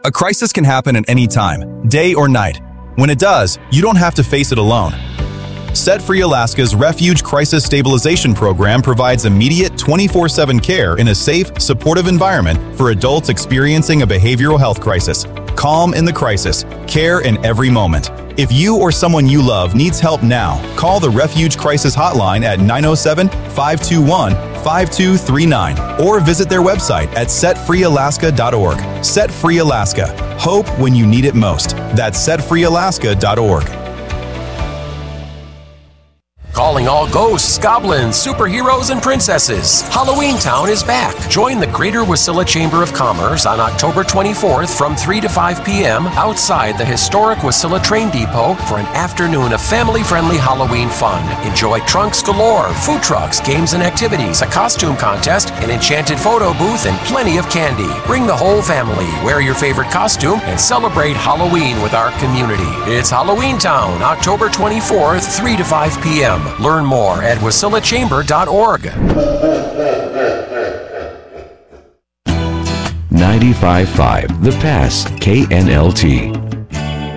A crisis can happen at any time, day or night. When it does, you don't have to face it alone. Set Free Alaska's Refuge Crisis Stabilization Program provides immediate 24/7 care in a safe, supportive environment for adults experiencing a behavioral health crisis. Calm in the crisis, care in every moment. If you or someone you love needs help now, call the Refuge Crisis Hotline at 907-521-5239 or visit their website at setfreealaska.org. Set Free Alaska. Hope when you need it most. That's setfreealaska.org. Calling all ghosts, goblins, superheroes, and princesses. Halloween Town is back. Join the Greater Wasilla Chamber of Commerce on October 24th from 3 to 5 p.m. outside the historic Wasilla Train Depot for an afternoon of family-friendly Halloween fun. Enjoy trunks galore, food trucks, games and activities, a costume contest, an enchanted photo booth, and plenty of candy. Bring the whole family, wear your favorite costume, and celebrate Halloween with our community. It's Halloween Town, October 24th, 3 to 5 p.m. Learn more at wasillachamber.org. 95.5 The Pass, KNLT.